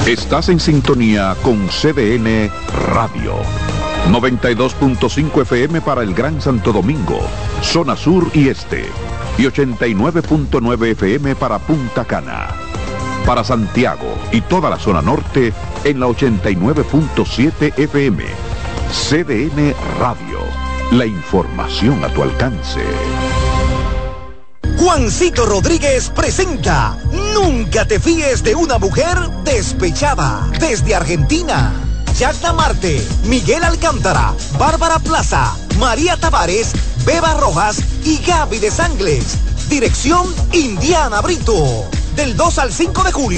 Estás en sintonía con CDN Radio. 92.5 FM para el Gran Santo Domingo, zona sur y este. Y 89.9 FM para Punta Cana. Para Santiago y toda la zona norte en la 89.7 FM. CDN Radio. La información a tu alcance. Juancito Rodríguez presenta Nunca te fíes de una mujer despechada. Desde Argentina, Yagna Marte, Miguel Alcántara, Bárbara Plaza, María Tavares, Beba Rojas y Gaby de Sangles. Dirección Indiana Brito. Del 2 al 5 de julio.